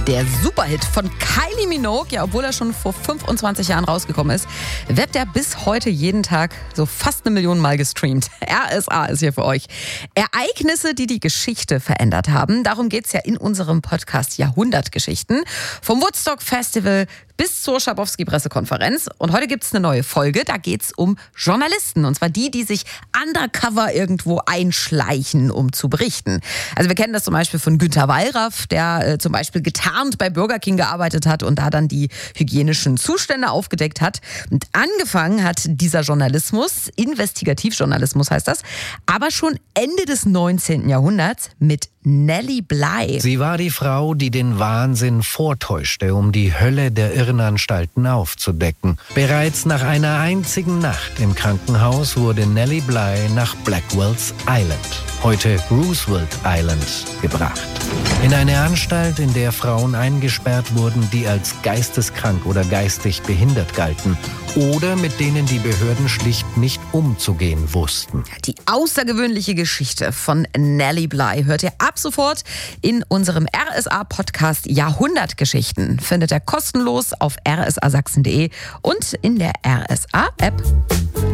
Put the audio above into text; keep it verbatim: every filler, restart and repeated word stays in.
Der Superhit von Kylie Minogue, ja, obwohl er schon vor fünfundzwanzig Jahren rausgekommen ist, wird er bis heute jeden Tag so fast eine Million Mal gestreamt. R S A ist hier für euch. Ereignisse, die die Geschichte verändert haben. Darum geht es ja in unserem Podcast Jahrhundertgeschichten. Vom Woodstock Festival bis zur Schabowski-Pressekonferenz. Und heute gibt es eine neue Folge. Da geht es um Journalisten. Und zwar die, die sich undercover irgendwo einschleichen, um zu berichten. Also wir kennen das zum Beispiel von Günter Wallraff, der äh, zum Beispiel getarnt bei Burger King gearbeitet hat und da dann die hygienischen Zustände aufgedeckt hat. Und angefangen hat dieser Journalismus, Investigativjournalismus heißt das, aber schon Ende des neunzehnten Jahrhunderts mit Nellie Bly. Sie war die Frau, die den Wahnsinn vortäuschte, um die Hölle der Irrenanstalten aufzudecken. Bereits nach einer einzigen Nacht im Krankenhaus wurde Nellie Bly nach Blackwell's Island, heute Roosevelt Island, gebracht. In eine Anstalt, in der Frauen eingesperrt wurden, die als geisteskrank oder geistig behindert galten oder mit denen die Behörden schlicht nicht umzugehen wussten. Die außergewöhnliche Geschichte von Nellie Bly hört ihr ab sofort in unserem R S A-Podcast Jahrhundertgeschichten. Findet ihr kostenlos auf r s a sachsen punkt d e und in der R S A-App.